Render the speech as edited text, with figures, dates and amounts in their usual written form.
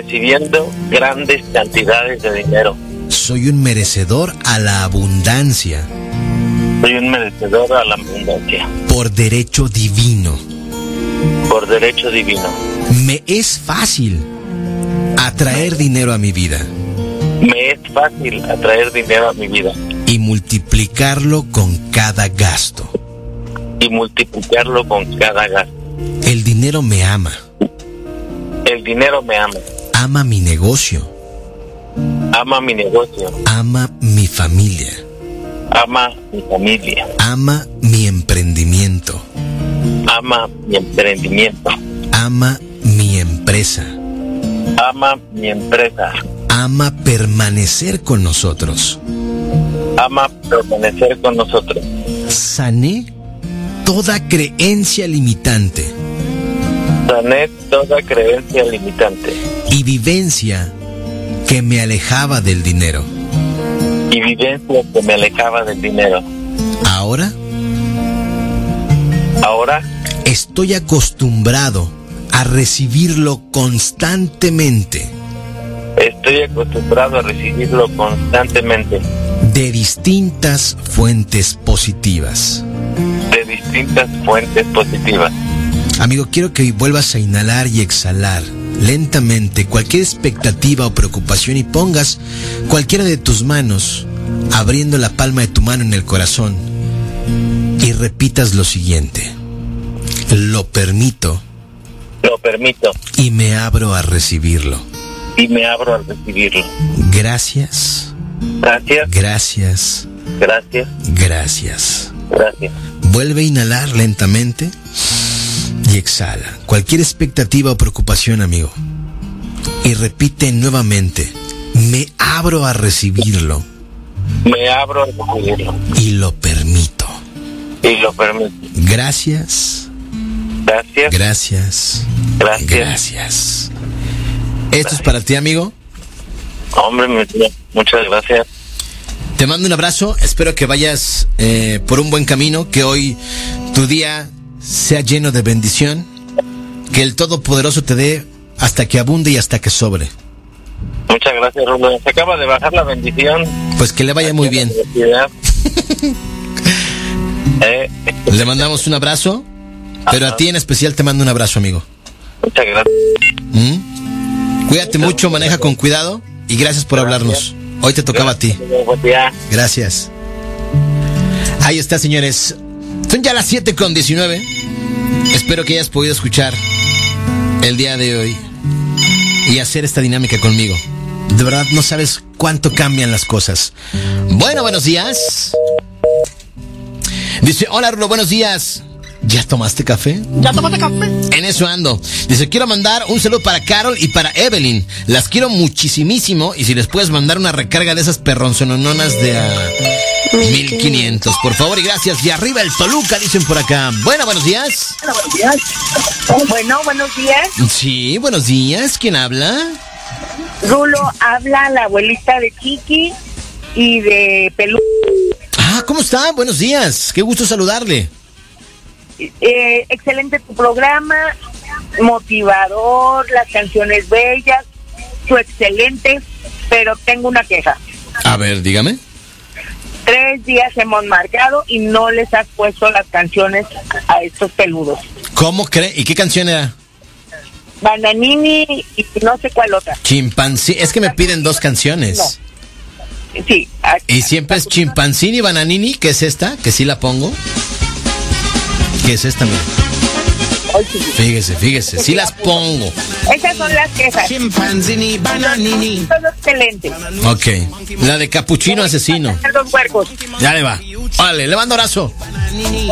recibiendo grandes cantidades de dinero. Soy un merecedor a la abundancia. Soy un merecedor a la abundancia. Por derecho divino. Por derecho divino. Me es fácil atraer dinero a mi vida. Me es fácil atraer dinero a mi vida. Y multiplicarlo con cada gasto. Y multiplicarlo con cada gasto. El dinero me ama. El dinero me ama. Ama mi negocio. Ama mi negocio. Ama mi familia. Ama mi familia. Ama mi emprendimiento. Ama mi emprendimiento. Ama mi empresa. Ama mi empresa. Ama permanecer con nosotros. Ama permanecer con nosotros. Sané toda creencia limitante. Sané toda creencia limitante. Y vivencia que me alejaba del dinero. Y vivencia que me alejaba del dinero. Ahora estoy acostumbrado a recibirlo constantemente. Estoy acostumbrado a recibirlo constantemente. De distintas fuentes positivas. De distintas fuentes positivas. Amigo, quiero que vuelvas a inhalar y exhalar lentamente cualquier expectativa o preocupación y pongas cualquiera de tus manos abriendo la palma de tu mano en el corazón y repitas lo siguiente: lo permito. Lo permito. Y me abro a recibirlo. Y me abro a recibirlo. Gracias. Gracias. Gracias. Gracias. Gracias. Gracias. Vuelve a inhalar lentamente y exhala cualquier expectativa o preocupación, amigo. Y repite nuevamente: me abro a recibirlo. Me abro a recibirlo. Y lo permito. Y lo permito. Gracias. Gracias. Gracias. Gracias. Gracias. Esto es para ti, amigo. Hombre, muchas gracias. Te mando un abrazo. Espero que vayas por un buen camino. Que hoy tu día sea lleno de bendición. Que el Todopoderoso te dé hasta que abunde y hasta que sobre. Muchas gracias, Rulo. Se acaba de bajar la bendición. Pues que le vaya muy bien. Le mandamos un abrazo. Pero a ti en especial te mando un abrazo, amigo. Muchas gracias. Cuídate mucho, maneja con cuidado. Y gracias por hablarnos. Hoy te tocaba a ti. Gracias. Ahí está, señores. Son ya las 7:19. Espero que hayas podido escuchar el día de hoy y hacer esta dinámica conmigo. De verdad no sabes cuánto cambian las cosas. Bueno, buenos días. Dice: hola, Rulo, buenos días. ¿Ya tomaste café? ¿Ya tomaste café? En eso ando. Dice: quiero mandar un saludo para Carol y para Evelyn. Las quiero muchísimo. Y si les puedes mandar una recarga de esas perronzononas de 1500, por favor y gracias. Y arriba el Toluca, dicen por acá. Bueno, buenos días. Bueno, buenos días. Sí, buenos días. ¿Quién habla? Rulo, habla la abuelita de Chiqui y de Pelú. Ah, ¿cómo está? Buenos días. Qué gusto saludarle. Excelente tu programa, motivador, las canciones bellas, tú excelente, pero tengo una queja. A ver, dígame. 3 días hemos marcado y no les has puesto las canciones a estos peludos. ¿Cómo cree? ¿Y qué canción era? Bananini y no sé cuál otra. Chimpancini. Es que me piden 2 canciones. No. Sí. Y siempre es Chimpancini y Bananini, que es esta, que sí la pongo. ¿Qué es esta, mira? Fíjese, sí las pongo. Esas son las quejas. Chimpancini, Bananini. Todo excelente. Ok, la de Capuchino Asesino. Los huercos. Ya le va. Vale, le mando abrazo.